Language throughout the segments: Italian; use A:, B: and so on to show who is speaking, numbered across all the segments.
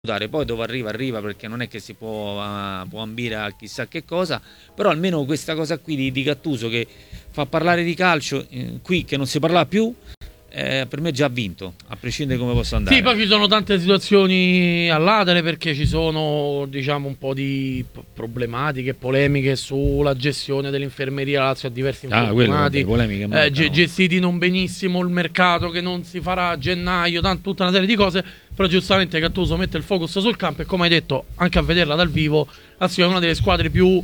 A: poi dove arriva perché non è che si può ambire a chissà che cosa, però almeno questa cosa qui di Gattuso che fa parlare di calcio, qui che non si parla più, per me già ha vinto, a prescindere come possa andare.
B: Sì, poi ci sono tante situazioni all'atere perché ci sono, diciamo, un po' di problematiche, polemiche sulla gestione dell'infermeria Lazio a diversi infortunati, gestiti non benissimo il mercato che non si farà a gennaio, tutta una serie di cose, però giustamente Gattuso mette il focus sul campo e come hai detto, anche a vederla dal vivo, Lazio è una delle squadre più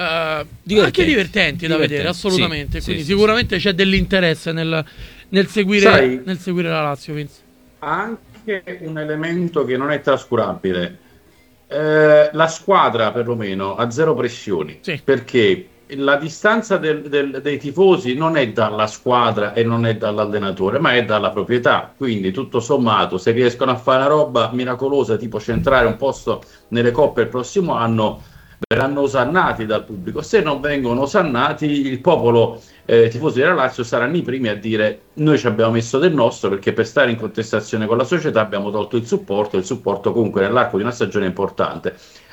B: anche divertenti da vedere, assolutamente, quindi sicuramente c'è dell'interesse nel seguire la Lazio, Vince.
C: Anche un elemento che non è trascurabile, la squadra perlomeno ha zero pressioni, perché la distanza dei tifosi non è dalla squadra e non è dall'allenatore, ma è dalla proprietà, quindi tutto sommato se riescono a fare una roba miracolosa tipo centrare un posto nelle coppe il prossimo anno, verranno osannati dal pubblico. Se non vengono osannati, il popolo tifosi della Lazio saranno i primi a dire noi ci abbiamo messo del nostro, perché per stare in contestazione con la società abbiamo tolto il supporto comunque nell'arco di una stagione importante.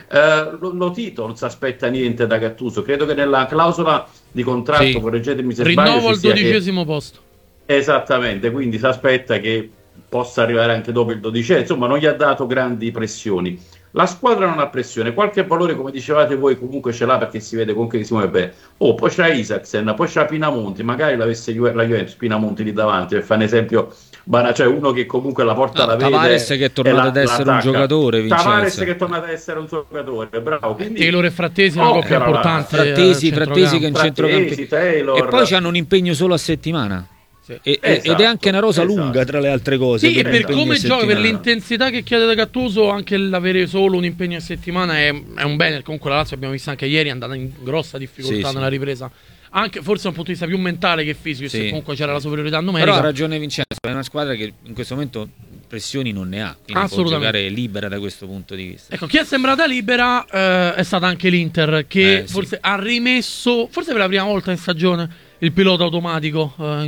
C: Lo Tito non si aspetta niente da Gattuso, credo che nella clausola di contratto, correggetemi se sbaglio,
B: rinnovo al 12° posto.
C: Esattamente, quindi si aspetta che possa arrivare anche dopo il 12°, insomma non gli ha dato grandi pressioni. La squadra non ha pressione, qualche valore come dicevate voi comunque ce l'ha, perché si vede comunque che si muove bene. Poi c'è Isaksen, poi c'è Pinamonti, magari l'avesse la Juventus Pinamonti lì davanti per fare un esempio, cioè uno che comunque la porta la vede.
A: Tavares che è tornato ad essere un giocatore, Vincenzo.
C: Tavares che è tornato ad essere un giocatore, bravo. Quindi,
B: Taylor e Frattesi è una coppia importante.
A: Frattesi che è in centrocampo. E poi hanno un impegno solo a settimana. Ed è anche una rosa lunga tra le altre cose.
B: Sì, e per come gioca, per l'intensità che chiede da Gattuso, anche l'avere solo un impegno a settimana è un bene. Comunque la Lazio, abbiamo visto anche ieri, è andata in grossa difficoltà nella ripresa, anche forse da un punto di vista più mentale che fisico, se comunque c'era la superiorità numerica.
A: Però ha ragione Vincenzo, è una squadra che in questo momento pressioni non ne ha, quindi può giocare libera da questo punto di vista.
B: Chi è sembrata libera è stata anche l'Inter, che forse ha rimesso, forse per la prima volta in stagione, il pilota automatico in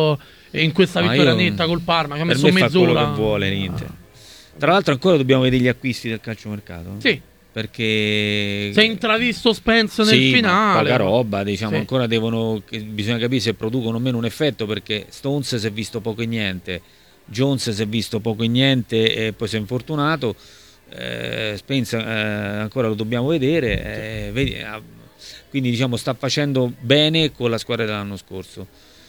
B: questa vittoria netta col Parma, che ha messo mezz'ora.
A: Quello che vuole l'Inter. Tra l'altro ancora dobbiamo vedere gli acquisti del calciomercato.
B: Sì.
A: Perché
B: si è intravisto Spence nel finale.
A: Poca roba, diciamo, ancora bisogna capire se producono o meno un effetto, perché Stones si è visto poco e niente, Jones si è visto poco e niente e poi si è infortunato, Spence ancora lo dobbiamo vedere, quindi diciamo sta facendo bene con la squadra dell'anno scorso.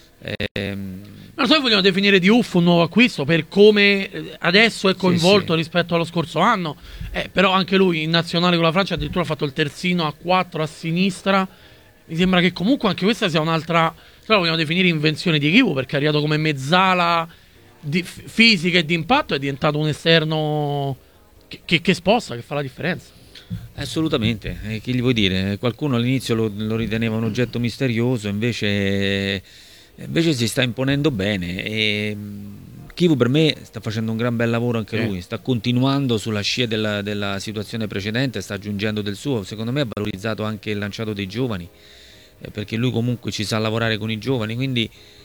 B: Ma noi vogliamo definire Diouf un nuovo acquisto per come adesso è coinvolto rispetto allo scorso anno, però anche lui in nazionale con la Francia addirittura ha fatto il terzino a 4 a sinistra. Mi sembra che comunque anche questa sia un'altra, se la vogliamo definire, invenzione di Chivu, perché è arrivato come mezzala fisica e di impatto, è diventato un esterno che sposta, che fa la differenza.
A: Assolutamente, che gli vuoi dire? Qualcuno all'inizio lo riteneva un oggetto misterioso, invece si sta imponendo bene, e Chivu per me sta facendo un gran bel lavoro anche lui, sta continuando sulla scia della situazione precedente, sta aggiungendo del suo, secondo me ha valorizzato anche il lanciato dei giovani, perché lui comunque ci sa lavorare con i giovani, quindi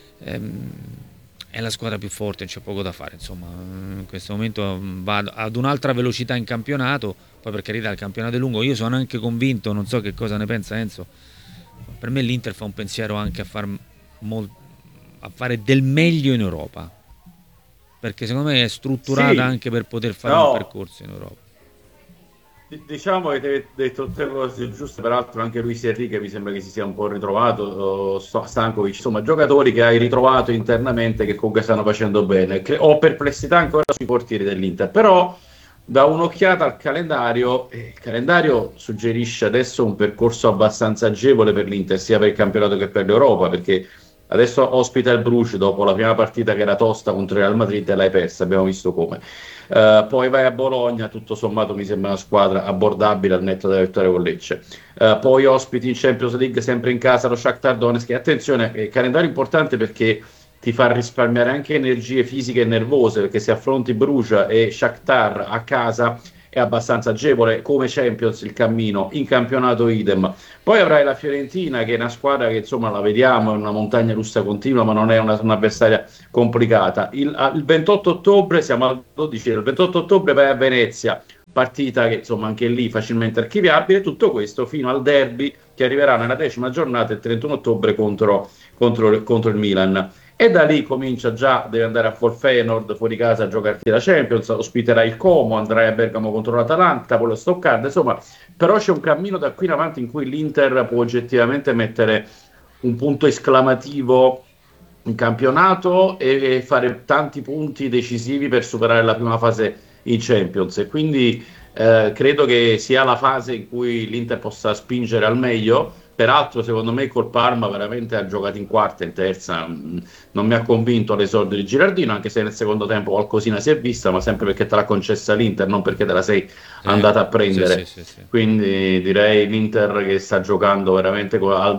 A: è la squadra più forte, c'è poco da fare, insomma, in questo momento va ad un'altra velocità in campionato, poi per carità il campionato è lungo, io sono anche convinto, non so che cosa ne pensa Enzo, per me l'Inter fa un pensiero anche a fare del meglio in Europa, perché secondo me è strutturata anche per poter fare un percorso in Europa.
C: Diciamo che avete detto tutte le cose giuste, peraltro anche Luis Enrique mi sembra che si sia un po' ritrovato, Stankovic, insomma giocatori che hai ritrovato internamente che comunque stanno facendo bene. Ho perplessità ancora sui portieri dell'Inter, però da un'occhiata al calendario, il calendario suggerisce adesso un percorso abbastanza agevole per l'Inter, sia per il campionato che per l'Europa, perché adesso ospita il Bruges dopo la prima partita che era tosta contro il Real Madrid e l'hai persa, abbiamo visto come. Poi vai a Bologna, tutto sommato mi sembra una squadra abbordabile al netto della vittoria con Lecce. Poi ospiti in Champions League sempre in casa lo Shakhtar Donetsk, e attenzione, il calendario è importante perché ti fa risparmiare anche energie fisiche e nervose, perché se affronti Bruges e Shakhtar a casa è abbastanza agevole, come Champions il cammino, in campionato idem. Poi avrai la Fiorentina, che è una squadra che insomma la vediamo, è una montagna russa continua, ma non è un'avversaria complicata. Il 28 ottobre, siamo al 12, il 28 ottobre vai a Venezia, partita che insomma anche lì facilmente archiviabile. Tutto questo fino al derby che arriverà nella 10ª giornata il 31 ottobre contro il Milan. E da lì comincia già, deve andare a Feyenoord fuori casa a giocarti la Champions, ospiterà il Como, andrai a Bergamo contro l'Atalanta, poi lo Stoccarda, insomma, però c'è un cammino da qui in avanti in cui l'Inter può oggettivamente mettere un punto esclamativo in campionato e fare tanti punti decisivi per superare la prima fase in Champions, e quindi credo che sia la fase in cui l'Inter possa spingere al meglio. Peraltro secondo me col Parma veramente ha giocato in quarta e in terza, non mi ha convinto l'esordio di Girardino, anche se nel secondo tempo qualcosina si è vista, ma sempre perché te l'ha concessa l'Inter, non perché te la sei andata a prendere. Sì. Quindi direi l'Inter che sta giocando veramente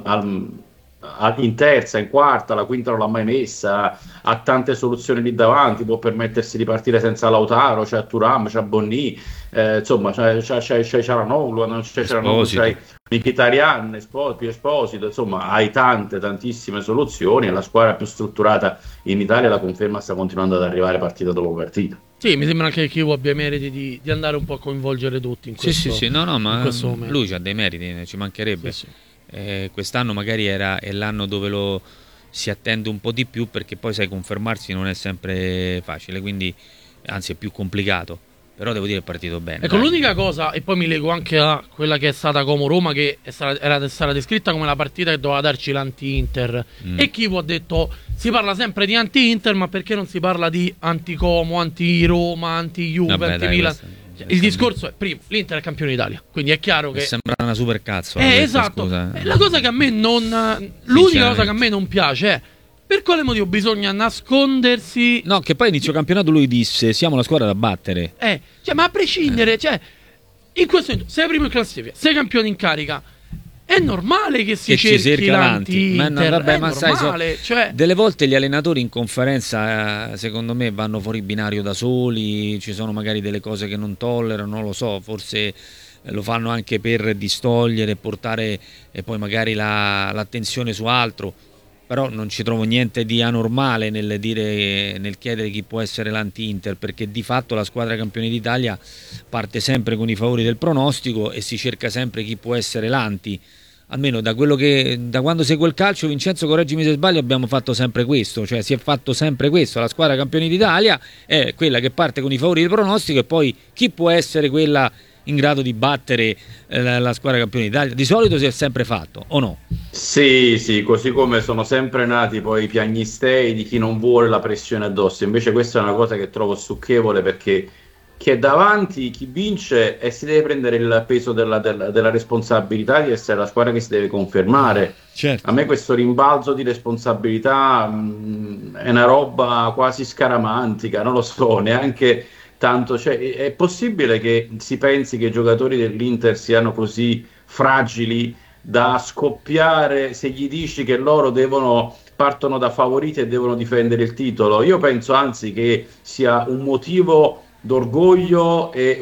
C: in terza, in quarta, la quinta non l'ha mai messa, ha tante soluzioni lì davanti, può permettersi di partire senza Lautaro, c'è Thuram, c'è Bonni, insomma c'è Cialanoglu, non c'è Cialanoglu, c'è Mkhitaryan, Esposito, insomma hai tantissime soluzioni, e la squadra più strutturata in Italia, la conferma, sta continuando ad arrivare partita dopo partita.
B: Sì, mi sembra anche che Chivu abbia meriti di andare un po' a coinvolgere tutti in questo.
A: Sì, no, ma lui ha dei meriti, ci mancherebbe. Sì. Quest'anno magari è l'anno dove si attende un po' di più, perché poi sai, confermarsi non è sempre facile, quindi anzi è più complicato, però devo dire è partito bene.
B: Ecco, l'unica cosa, e poi mi lego anche a quella che è stata Como-Roma, che era stata descritta come la partita che doveva darci l'anti-Inter, e Chivu ha detto si parla sempre di anti-Inter, ma perché non si parla di anti-Como, anti-Roma, anti-Juve, anti-Milan? Il discorso è, primo, l'Inter è campione d'Italia, quindi è chiaro che
A: sembra una super cazzo.
B: Esatto. La cosa che a me l'unica cosa che a me non piace è per quale motivo bisogna nascondersi.
A: No, che poi inizio campionato lui disse siamo la squadra da battere.
B: Ma a prescindere, in questo momento sei primo in classifica, sei campione in carica, è normale che si cerchi l'anti-Inter, ma
A: sai, delle volte gli allenatori in conferenza secondo me vanno fuori binario da soli, ci sono magari delle cose che non tollerano, non lo so, forse lo fanno anche per distogliere e portare poi magari l'attenzione su altro, però non ci trovo niente di anormale nel chiedere chi può essere l'anti-Inter, perché di fatto la squadra campione d'Italia parte sempre con i favori del pronostico e si cerca sempre chi può essere l'anti. Almeno da quando segue il calcio, Vincenzo, correggimi se sbaglio, abbiamo fatto sempre questo, cioè si è fatto sempre questo, la squadra campione d'Italia è quella che parte con i favori del pronostico, e poi chi può essere quella in grado di battere la squadra campione d'Italia. Di solito si è sempre fatto, o no?
C: Sì, così come sono sempre nati poi i piagnistei di chi non vuole la pressione addosso. Invece questa è una cosa che trovo stucchevole, perché chi è davanti, chi vince, e si deve prendere il peso della responsabilità di essere la squadra che si deve confermare.
A: Certo.
C: A me questo rimbalzo di responsabilità è una roba quasi scaramantica, non lo so, neanche tanto, è possibile che si pensi che i giocatori dell'Inter siano così fragili da scoppiare se gli dici che loro partono da favoriti e devono difendere il titolo? Io penso anzi che sia un motivo d'orgoglio e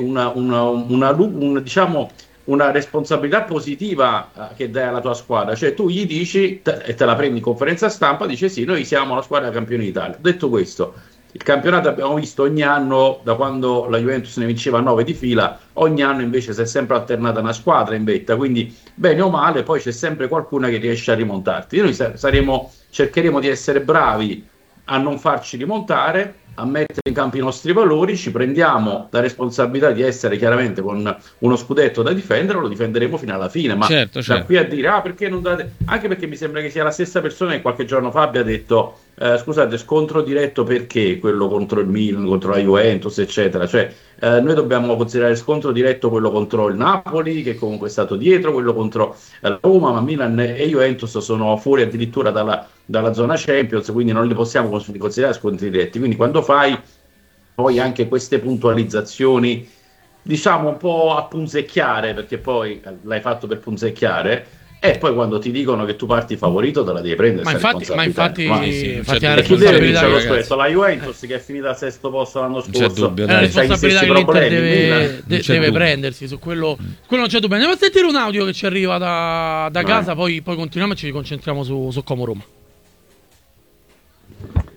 C: una responsabilità positiva che dai alla tua squadra, cioè tu gli dici e te la prendi in conferenza stampa, dice sì, noi siamo la squadra campione d'Italia. Detto questo, il campionato abbiamo visto ogni anno, da quando la Juventus ne vinceva 9 di fila, ogni anno invece si è sempre alternata una squadra in vetta, quindi bene o male poi c'è sempre qualcuna che riesce a rimontarti. Noi cercheremo di essere bravi a non farci rimontare, a mettere in campo i nostri valori, ci prendiamo la responsabilità di essere chiaramente con uno scudetto da difendere, lo difenderemo fino alla fine, ma
A: certo.
C: Da qui a dire perché non date, anche perché mi sembra che sia la stessa persona che qualche giorno fa abbia detto scusate, scontro diretto perché quello contro il Milan, contro la Juventus eccetera, noi dobbiamo considerare scontro diretto quello contro il Napoli, che comunque è stato dietro, quello contro la Roma, ma Milan e Juventus sono fuori addirittura dalla zona Champions, quindi non li possiamo considerare scontri diretti. Quindi quando fai poi anche queste puntualizzazioni, diciamo un po' a punzecchiare, perché poi l'hai fatto per punzecchiare, e poi quando ti dicono che tu parti favorito te la devi prendere.
B: Ma infatti
C: la chi deve vincere lo scudetto? La Juventus che è finita al sesto posto l'anno scorso,
B: è la responsabilità che l'Inter deve prendersi, su quello non c'è dubbio. Andiamo a sentire un audio che ci arriva da casa, poi continuiamo e ci concentriamo su Como Roma.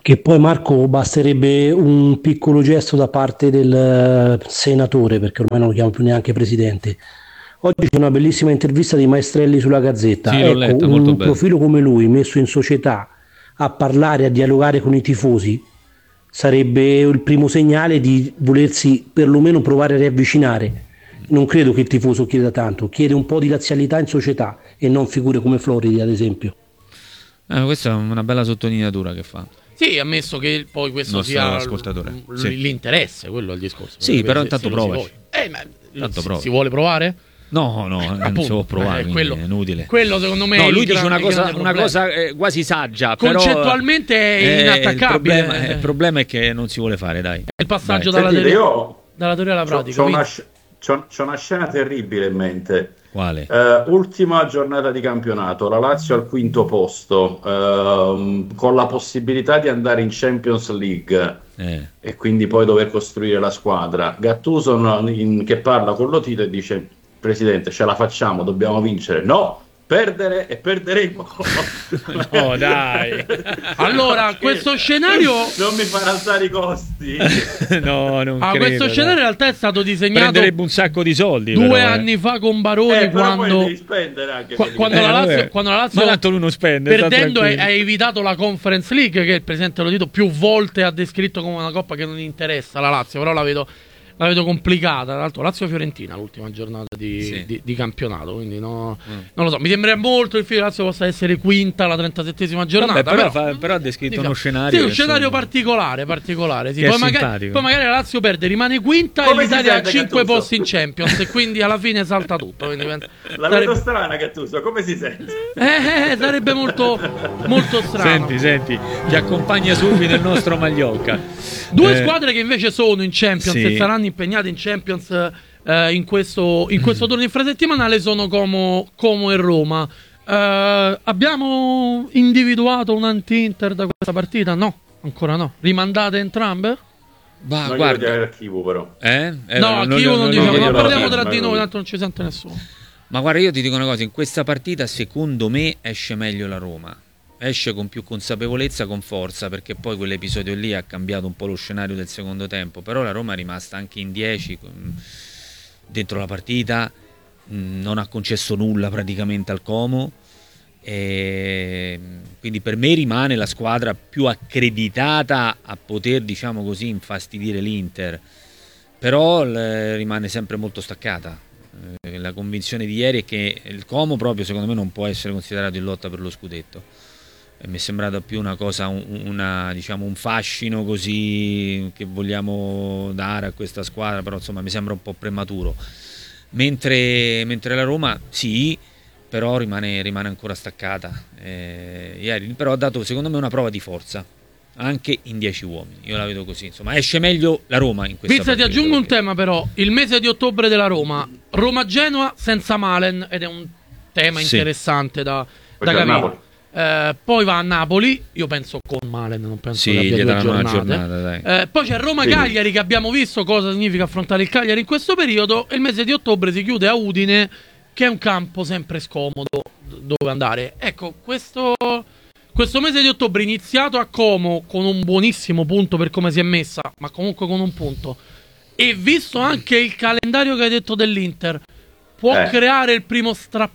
D: che poi, Marco, basterebbe un piccolo gesto da parte del senatore, perché ormai non lo chiamo più neanche presidente. Oggi c'è una bellissima intervista di Maestrelli sulla Gazzetta.
A: Sì,
D: ecco,
A: letta,
D: un profilo come lui messo in società a parlare, a dialogare con i tifosi, sarebbe il primo segnale di volersi perlomeno provare a riavvicinare. Non credo che il tifoso chieda tanto, chiede un po' di lazialità in società e non figure come Floridi, ad esempio.
A: Questa è una bella sottolineatura che fa.
B: Sì, ammesso che poi questo sia l'interesse, quello è il discorso.
A: Sì, però intanto provaci.
B: Si vuole provare?
A: No, non si può provare, quello, è inutile.
B: Quello secondo me
A: no, lui dice una cosa quasi saggia,
B: concettualmente è inattaccabile.
A: Il problema è che non si vuole fare, dai.
B: È il passaggio dalla teoria alla pratica.
C: C'ho una scena terribile in mente.
A: Quale?
C: Ultima giornata di campionato, la Lazio al quinto posto, con la possibilità di andare in Champions League e quindi poi dover costruire la squadra. Gattuso che parla con Lotito e dice: Presidente, ce la facciamo, dobbiamo vincere. No, perdere e perderemo.
A: No, dai.
B: Allora, questo scenario
C: non mi farà alzare i costi.
A: No, non credo.
B: Questo scenario in realtà è stato disegnato.
A: Prenderebbe un sacco di soldi.
B: 2 anni fa con Baroni, quando la Lazio
A: ma tanto lui non spende,
B: perdendo ha evitato la Conference League, che il presidente Lotito più volte ha descritto come una coppa che non interessa la Lazio, però la vedo complicata. Tra l'altro Lazio-Fiorentina l'ultima giornata di campionato, quindi non lo so, mi sembra molto il figlio Lazio possa essere quinta alla 37esima giornata.
A: Vabbè, però ha descritto uno scenario.
B: Sì, un scenario particolare sì. Poi magari la Lazio perde, rimane quinta e l'Italia ha 5 posti in Champions e quindi alla fine salta tutto.
C: Vedo strana, Gattuso, come si sente?
B: Sarebbe molto, molto strano.
A: Senti, ti accompagna subito il nostro Magliocca.
B: Due squadre che invece sono in Champions e saranno impegnate in Champions in questo turno infrasettimanale sono Como e Roma. Abbiamo individuato un anti-Inter da questa partita? No, ancora no. Rimandate entrambe?
C: Guarda l'archivo, però.
B: Archivo non diciamo, ma parliamo tra di noi, tanto non ci sente nessuno.
A: Ma guarda, io ti dico una cosa, in questa partita secondo me esce meglio la Roma. Esce con più consapevolezza, con forza, perché poi quell'episodio lì ha cambiato un po' lo scenario del secondo tempo, però la Roma è rimasta anche in 10 dentro la partita, non ha concesso nulla praticamente al Como, e quindi per me rimane la squadra più accreditata a poter, diciamo così, infastidire l'Inter, però rimane sempre molto staccata. La convinzione di ieri è che il Como proprio secondo me non può essere considerato in lotta per lo scudetto. Mi è sembrata più una cosa, diciamo un fascino così che vogliamo dare a questa squadra, però insomma mi sembra un po' prematuro. Mentre la Roma sì, però rimane ancora staccata. Ieri però ha dato secondo me una prova di forza, anche in 10 uomini. Io la vedo così, insomma esce meglio la Roma in questa partita.
B: Ti aggiungo un tema però, il mese di ottobre della Roma-Genoa senza Malen, ed è un tema interessante da capire. Poi va a Napoli, io penso con Malen, non penso che abbia 2 giornate. Poi c'è Roma-Cagliari, che abbiamo visto cosa significa affrontare il Cagliari in questo periodo, e il mese di ottobre si chiude a Udine, che è un campo sempre scomodo dove andare. Ecco, questo mese di ottobre iniziato a Como con un buonissimo punto per come si è messa, ma comunque con un punto, e visto anche il calendario che hai detto dell'Inter, può creare il primo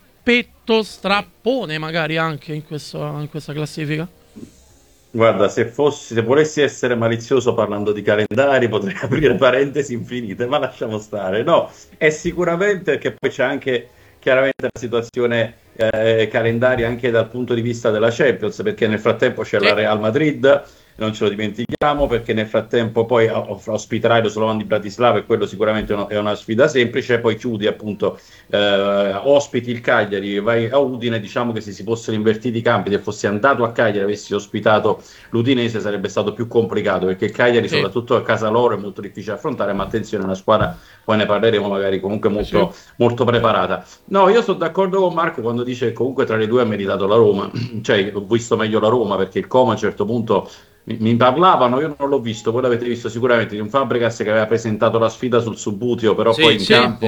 B: strappone magari anche in questa classifica?
C: Guarda, se volessi essere malizioso parlando di calendari potrei aprire parentesi infinite, ma lasciamo stare. No, è sicuramente che poi c'è anche chiaramente la situazione calendari anche dal punto di vista della Champions, perché nel frattempo c'è la Real Madrid, non ce lo dimentichiamo, perché nel frattempo poi ospiterai lo Slovan di Bratislava, e quello sicuramente è una sfida semplice. Poi chiudi appunto, ospiti il Cagliari, vai a Udine. Diciamo che se si fossero invertiti i campi, se fossi andato a Cagliari e avessi ospitato l'Udinese sarebbe stato più complicato, perché il Cagliari soprattutto a casa loro è molto difficile affrontare, ma attenzione, è una squadra, poi ne parleremo magari, comunque molto preparata. No, io sono d'accordo con Marco quando dice che comunque tra le due ha meritato la Roma, cioè ho visto meglio la Roma, perché il Como a un certo punto mi parlavano, io non l'ho visto, voi l'avete visto sicuramente, di un Fabregas che aveva presentato la sfida sul Subbuteo, però poi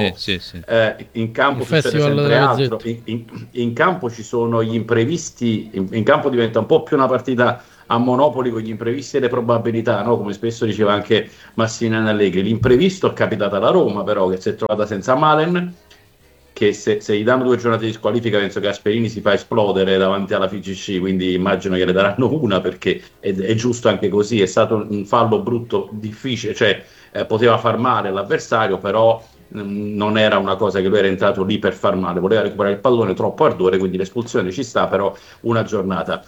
C: in campo succede sempre altro, in campo ci sono gli imprevisti, in campo diventa un po' più una partita a Monopoli con gli imprevisti e le probabilità, no? Come spesso diceva anche Massimiliano Allegri. L'imprevisto è capitato alla Roma, però, che si è trovata senza Malen, che se gli danno 2 giornate di squalifica penso che Gasperini si fa esplodere davanti alla FIGC, quindi immagino che le daranno una, perché è giusto anche così. È stato un fallo brutto, difficile, cioè poteva far male all'avversario, però non era una cosa che lui era entrato lì per far male, voleva recuperare il pallone, troppo ardore, quindi l'espulsione ci sta, però una giornata.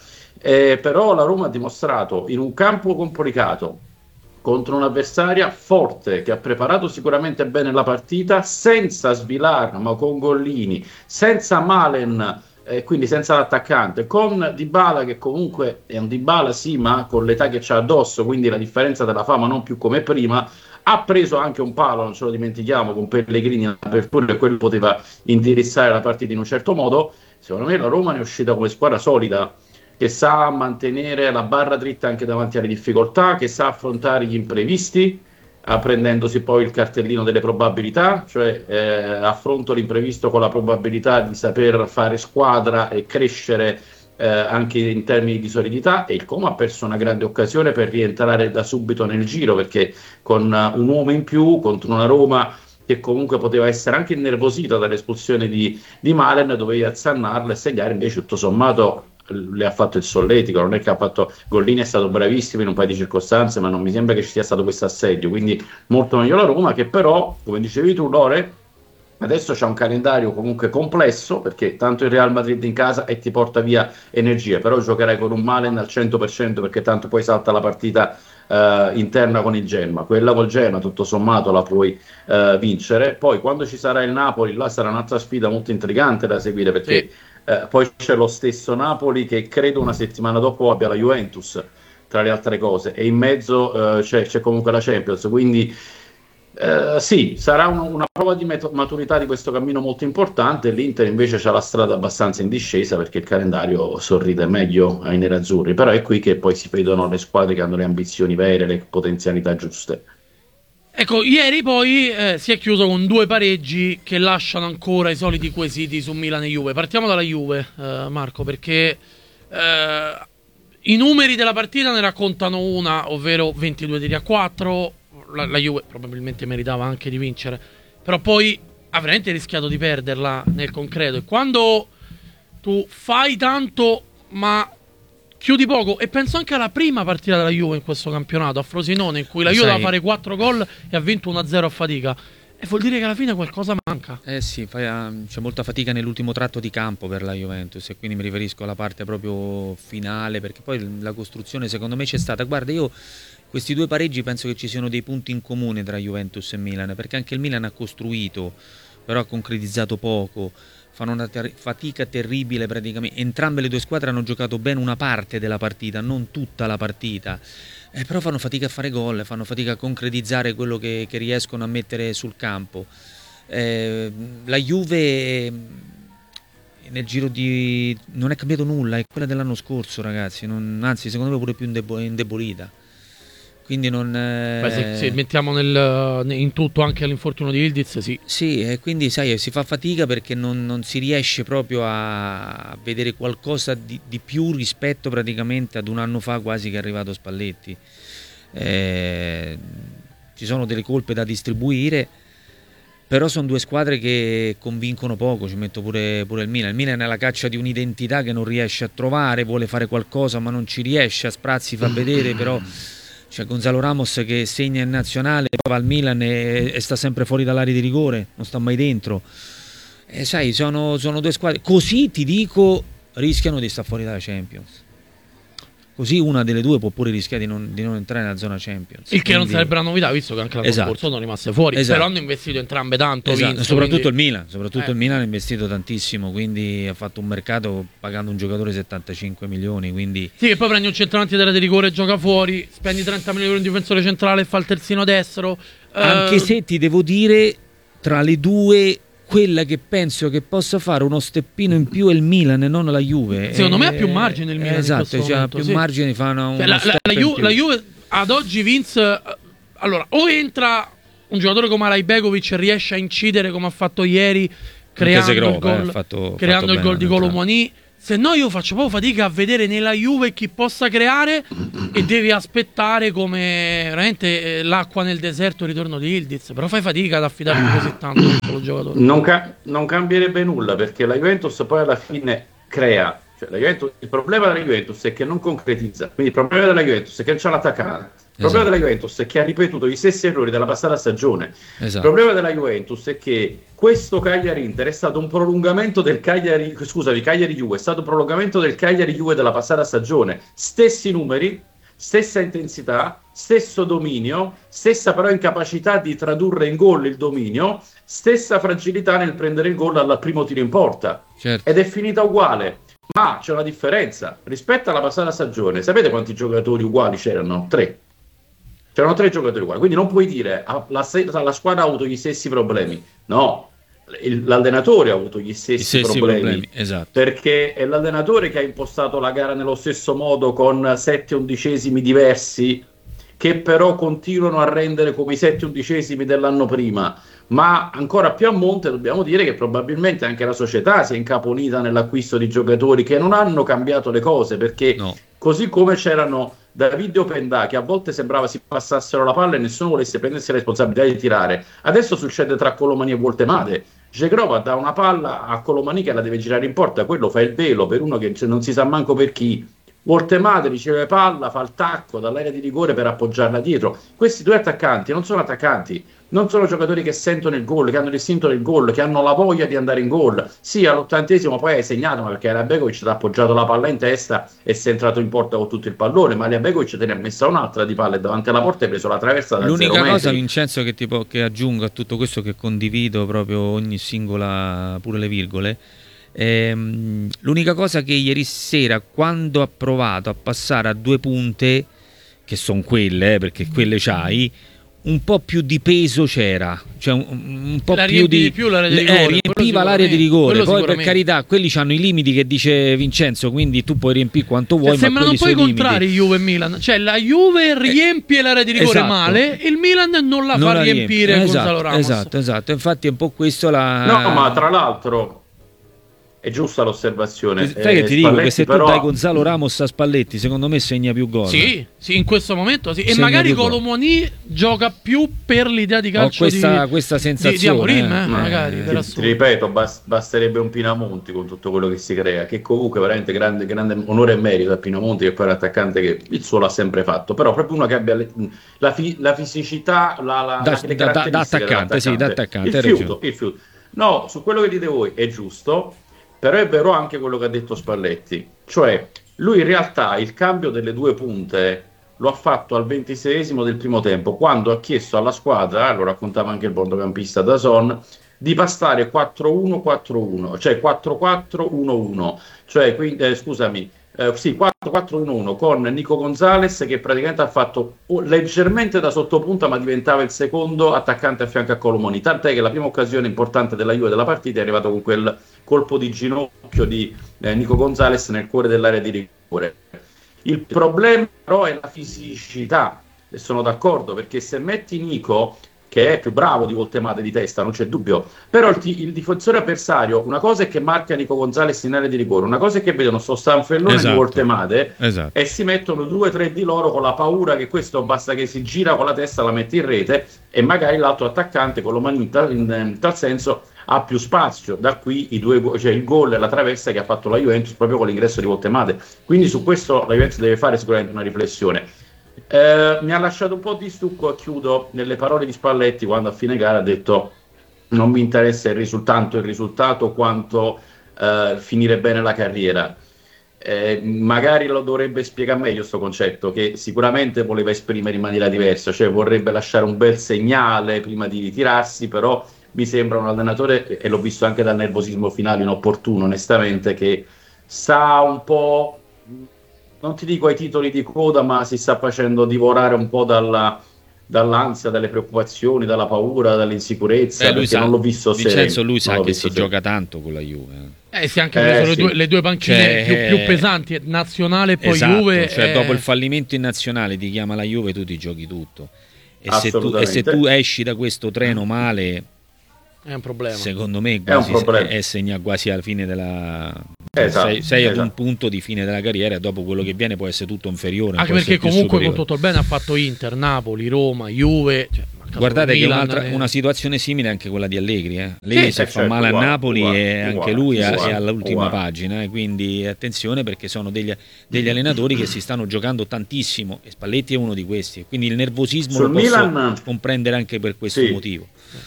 C: Però la Roma ha dimostrato in un campo complicato, contro un'avversaria forte, che ha preparato sicuramente bene la partita, senza Svilar, ma con Gollini, senza Malen, quindi senza l'attaccante, con Dybala, che comunque è un Dybala sì, ma con l'età che c'ha addosso, quindi la differenza te la fa, ma non più come prima. Ha preso anche un palo, non ce lo dimentichiamo, con Pellegrini in apertura, e quello poteva indirizzare la partita in un certo modo. Secondo me la Roma ne è uscita come squadra solida, che sa mantenere la barra dritta anche davanti alle difficoltà, che sa affrontare gli imprevisti, prendendosi poi il cartellino delle probabilità, cioè affronto l'imprevisto con la probabilità di saper fare squadra e crescere anche in termini di solidità. E il Como ha perso una grande occasione per rientrare da subito nel giro, perché con un uomo in più contro una Roma che comunque poteva essere anche innervosita dall'espulsione di Malen, doveva azzannarla e segnare. Invece tutto sommato le ha fatto il solletico, non è che ha fatto. Gollini è stato bravissimo in un paio di circostanze, ma non mi sembra che ci sia stato questo assedio, quindi molto meglio la Roma, che però, come dicevi tu Lore, adesso c'è un calendario comunque complesso, perché tanto il Real Madrid in casa e ti porta via energie, però giocherai con un Malen al 100%, perché tanto poi salta la partita interna con il Genoa, quella col Genoa tutto sommato la puoi vincere. Poi quando ci sarà il Napoli, là sarà un'altra sfida molto intrigante da seguire, perché poi c'è lo stesso Napoli che credo una settimana dopo abbia la Juventus, tra le altre cose, e in mezzo c'è comunque la Champions, quindi sì, sarà una prova di maturità di questo cammino molto importante. L'Inter invece c'ha la strada abbastanza in discesa, perché il calendario sorride meglio ai nerazzurri, però è qui che poi si vedono le squadre che hanno le ambizioni vere, le potenzialità giuste.
B: Ecco, ieri poi si è chiuso con 2 pareggi che lasciano ancora i soliti quesiti su Milan e Juve. Partiamo dalla Juve, Marco, perché i numeri della partita ne raccontano una, ovvero 22 tiri a 4. La Juve probabilmente meritava anche di vincere, però poi ha veramente rischiato di perderla nel concreto. E quando tu fai tanto ma chiudi poco, e penso anche alla prima partita della Juve in questo campionato a Frosinone, in cui la Juve doveva fare 4 gol e ha vinto 1-0 a fatica, e vuol dire che alla fine qualcosa manca.
A: Sì, c'è molta fatica nell'ultimo tratto di campo per la Juventus, e quindi mi riferisco alla parte proprio finale, perché poi la costruzione secondo me c'è stata. Guarda, io questi 2 pareggi penso che ci siano dei punti in comune tra Juventus e Milan, perché anche il Milan ha costruito, però ha concretizzato poco, fanno una fatica terribile praticamente. Entrambe le 2 squadre hanno giocato bene una parte della partita, non tutta la partita, però fanno fatica a fare gol, fanno fatica a concretizzare quello che riescono a mettere sul campo. La Juve nel giro di... non è cambiato nulla, è quella dell'anno scorso, ragazzi, anzi secondo me pure più indebolita. Quindi non...
B: se mettiamo in tutto anche l'infortunio di Yildiz, sì.
A: Sì, e quindi sai, si fa fatica perché non si riesce proprio a vedere qualcosa di più rispetto praticamente ad un anno fa quasi che è arrivato Spalletti. Ci sono delle colpe da distribuire, però sono 2 squadre che convincono poco. Ci metto pure il Milan. Il Milan è alla caccia di un'identità che non riesce a trovare, vuole fare qualcosa ma non ci riesce, a sprazzi fa vedere, però... C'è Gonzalo Ramos che segna in nazionale, poi va al Milan e sta sempre fuori dall'area di rigore, non sta mai dentro. Sai, sono 2 squadre. Così ti dico, rischiano di stare fuori dalla Champions. Così una delle 2 può pure rischiare di non entrare nella zona Champions.
B: Il che non sarebbe una novità, visto che anche l'anno scorso sono rimaste fuori. Però hanno investito entrambe tanto.
A: Soprattutto il Milan. Il Milan ha investito tantissimo, quindi ha fatto un mercato pagando un giocatore 75 milioni. Quindi... Sì,
B: che poi prendi un centravanti dell'area di rigore e gioca fuori, spendi 30 milioni di un difensore centrale e fa il terzino destro.
A: Anche se ti devo dire, tra le 2... quella che penso che possa fare uno steppino in più è il Milan e non la Juve.
B: Secondo me ha più margine il Milan.
A: Esatto, cioè, più margini fanno
B: la Juve ad oggi, Vince, allora, o entra un giocatore come Alajbegovic e riesce a incidere come ha fatto ieri, creando il gol di Colomoni, Se no io faccio proprio fatica a vedere nella Juve chi possa creare e devi aspettare come veramente l'acqua nel deserto il ritorno di Yildiz. Però fai fatica ad affidarti così tanto a un solo giocatore.
C: Non cambierebbe nulla, perché la Juventus poi alla fine crea. Cioè, il problema della Juventus è che non concretizza. Quindi il problema della Juventus è che non c'ha l'attaccante. Il problema della Juventus è che ha ripetuto gli stessi errori della passata stagione. Il problema della Juventus è che questo Cagliari-Inter è stato un prolungamento del Cagliari-Juve, è stato un prolungamento del Cagliari-Juve della passata stagione. Stessi numeri, stessa intensità, stesso dominio, stessa però incapacità di tradurre in gol il dominio, stessa fragilità nel prendere il gol al primo tiro in porta.
A: Certo.
C: Ed è finita uguale. Ma c'è una differenza rispetto alla passata stagione. Sapete quanti giocatori uguali c'erano? 3. C'erano 3 giocatori uguali, quindi non puoi dire la squadra ha avuto gli stessi problemi. No, l'allenatore ha avuto gli stessi problemi.
A: Esatto.
C: Perché è l'allenatore che ha impostato la gara nello stesso modo, con 7 undicesimi diversi, che però continuano a rendere come i 7 undicesimi dell'anno prima. Ma ancora più a monte dobbiamo dire che probabilmente anche la società si è incaponita nell'acquisto di giocatori che non hanno cambiato le cose, perché così come c'erano Davide Opendà, che a volte sembrava si passassero la palla e nessuno volesse prendersi la responsabilità di tirare, adesso succede tra Colomani e Voltemade. Jegrova dà una palla a Colomani che la deve girare in porta, quello fa il velo per uno che non si sa manco per chi. Voltemade riceve palla, fa il tacco dall'area di rigore per appoggiarla dietro. Questi 2 attaccanti non sono attaccanti, non sono giocatori che sentono il gol, che hanno l'istinto del gol, che hanno la voglia di andare in gol. Sì, all'80° poi hai segnato, ma perché Aliabegovic ti ha appoggiato la palla in testa e sei entrato in porta con tutto il pallone, ma Aliabegovic te ne ha messa un'altra di palle davanti alla porta e hai preso la traversa da 0 metri.
A: L'unica cosa, Vincenzo, che aggiungo a tutto questo, che condivido proprio ogni singola, pure le virgole, l'unica cosa che ieri sera, quando ha provato a passare a 2 punte, che sono quelle, perché quelle c'hai, un po' più di peso c'era, cioè un po' più di
B: l'area di rigore,
A: riempiva l'area di rigore. Poi per carità, quelli hanno i limiti che dice Vincenzo, quindi tu puoi riempire quanto vuoi,
B: cioè,
A: ma
B: sembrano un po' i contrari
A: limiti.
B: Juve e Milan, cioè la Juve riempie l'area di rigore male, il Milan non la fa riempire con Gonzalo Ramos.
A: Esatto, infatti è un po' questo la...
C: No, ma tra l'altro è giusta l'osservazione.
A: Sai che ti dico che se tu dai Gonzalo Ramos a Spalletti, secondo me segna più gol.
B: Sì, in questo momento sì. E magari Colomoni gioca più per l'idea di calcio
A: questa sensazione
B: di Amorim, magari.
C: Ti ripeto, basterebbe un Pinamonti con tutto quello che si crea, che comunque veramente grande onore e merito a Pinamonti, che poi è un attaccante che il suo l'ha sempre fatto, però proprio uno che abbia la fisicità,
A: da attaccante.
C: Il fiuto. No, su quello che dite voi è giusto. Però è vero anche quello che ha detto Spalletti, cioè lui in realtà il cambio delle 2 punte lo ha fatto al 26esimo del primo tempo, quando ha chiesto alla squadra, lo raccontava anche il bordocampista Dazon, di passare 4-1-4-1, cioè 4-4-1-1, cioè quindi, 4-4-1-1 con Nico Gonzalez, che praticamente ha fatto leggermente da sottopunta, ma diventava il secondo attaccante a fianco a Colomoni, tant'è che la prima occasione importante della Juve della partita è arrivato con quel colpo di ginocchio di Nico Gonzalez nel cuore dell'area di rigore. Il problema però è la fisicità, e sono d'accordo, perché se metti Nico, che è più bravo di Voltemade di testa, non c'è dubbio, però il difensore avversario, una cosa è che marca Nico Gonzalez in area di rigore, una cosa è che vedono sto stanfellone di Voltemade e si mettono 2 o 3 di loro con la paura che questo basta che si gira con la testa, la mette in rete, e magari l'altro attaccante con lo mani in tal senso ha più spazio. Da qui cioè il gol e la traversa che ha fatto la Juventus proprio con l'ingresso di Voltemade. Quindi su questo la Juventus deve fare sicuramente una riflessione. Mi ha lasciato un po' di stucco, chiudo, nelle parole di Spalletti quando a fine gara ha detto: non mi interessa il risultato quanto finire bene la carriera. Magari lo dovrebbe spiegare meglio questo concetto, che sicuramente voleva esprimere in maniera diversa, cioè vorrebbe lasciare un bel segnale prima di ritirarsi, però mi sembra un allenatore, e l'ho visto anche dal nervosismo finale inopportuno onestamente, che sa un po', non ti dico ai titoli di coda, ma si sta facendo divorare un po' dall'ansia, dalle preoccupazioni, dalla paura, dall'insicurezza, perché non l'ho visto
A: Vincenzo, lui sa che si gioca tanto con la Juve.
B: Si è anche preso le due panchine più pesanti, nazionale e poi Juve.
A: Cioè, dopo il fallimento in nazionale ti chiama la Juve, tu ti giochi tutto. E se tu esci da questo treno male,
B: è un problema.
A: Secondo me è segna quasi alla fine Esatto, sei ad un punto di fine della carriera e dopo quello che viene può essere tutto inferiore.
B: Anche perché comunque con tutto il bene ha fatto Inter, Napoli, Roma, Juve.
A: Guardate che una situazione simile è anche quella di Allegri. Allegri si fa male a Napoli e anche lui è all'ultima pagina. Quindi attenzione, perché sono degli allenatori che si stanno giocando tantissimo e Spalletti è uno di questi. Quindi il nervosismo lo posso comprendere anche per questo motivo.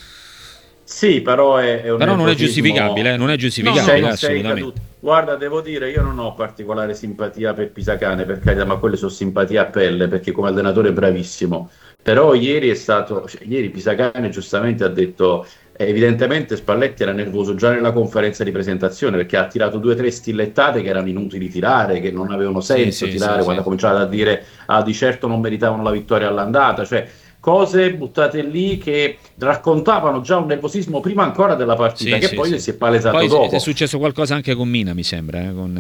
C: Sì, però non
A: è giustificabile, non è giustificabile, assolutamente.
C: Guarda, devo dire, io non ho particolare simpatia per Pisacane, per carità, ma quelle sono simpatie a pelle, perché come allenatore è bravissimo. Però ieri Pisacane giustamente ha detto, evidentemente Spalletti era nervoso già nella conferenza di presentazione, perché ha tirato 2 o 3 stillettate che erano inutili tirare, che non avevano senso tirare, quando ha cominciato a dire di certo non meritavano la vittoria all'andata, cioè cose buttate lì che raccontavano già un nervosismo prima ancora della partita, poi si è palesato
A: poi
C: dopo.
A: È successo qualcosa anche con Mina, mi sembra.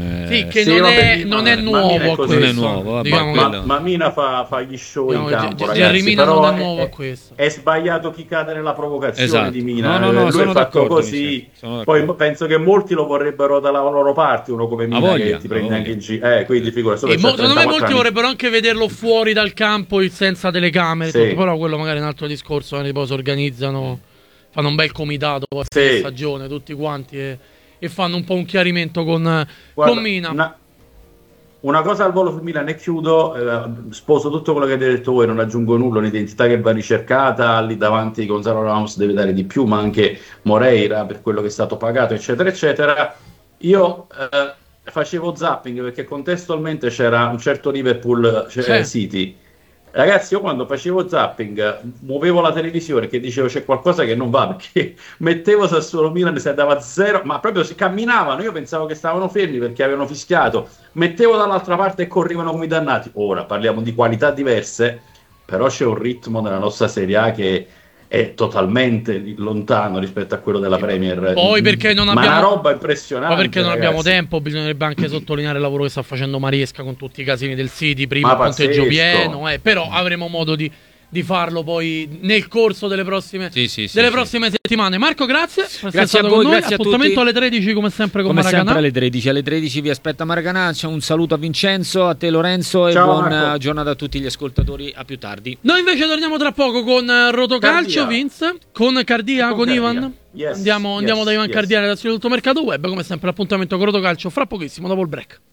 B: Non è nuovo.
A: Non è nuovo.
C: Ma Mina fa gli show in campo,
B: ragazzi, Mina
C: però
B: non è nuovo a questo.
C: È sbagliato chi cade nella provocazione di Mina.
A: No,
C: lui è fatto così. Poi penso che molti lo vorrebbero dalla loro parte, uno come Mina che ti prende anche in giro. Quindi figura,
B: secondo me molti vorrebbero anche vederlo fuori dal campo senza telecamere, però quello magari è un altro discorso, poi si organizzano, fanno un bel comitato a fine stagione tutti quanti e fanno un po' un chiarimento con Mina.
C: Una cosa al volo su Milan e chiudo, sposo tutto quello che avete detto voi, non aggiungo nulla, un'identità che va ricercata, lì davanti Gonzalo Ramos deve dare di più, ma anche Moreira per quello che è stato pagato, eccetera eccetera. Io facevo zapping perché contestualmente c'era un certo Liverpool City. Ragazzi, io quando facevo zapping muovevo la televisione che dicevo c'è qualcosa che non va, perché mettevo Sassuolo Milan, si andava a 0, ma proprio si camminavano, io pensavo che stavano fermi perché avevano fischiato, mettevo dall'altra parte e correvano come i dannati. Ora parliamo di qualità diverse, però c'è un ritmo nella nostra Serie A che è totalmente lontano rispetto a quello della Premier.
B: Poi perché non abbiamo,
C: una roba impressionante.
B: Poi perché non abbiamo tempo, bisognerebbe anche sottolineare il lavoro che sta facendo Maresca con tutti i casini del City, prima il punteggio pieno, però avremo modo di farlo poi nel corso delle prossime prossime settimane. Marco, grazie
A: a voi, grazie
B: appuntamento alle 13 come sempre con Maracanã.
A: Sempre alle 13 vi aspetta Maracanã. C'è un saluto a Vincenzo, a te Lorenzo e buona giornata a tutti gli ascoltatori, a più tardi.
B: Noi invece torniamo tra poco con Rotocalcio, Vince, con Cardia, con Ivan. Andiamo da Ivan Cardia, redazione di Tutto Mercato Web, come sempre l'appuntamento con Rotocalcio fra pochissimo dopo il break.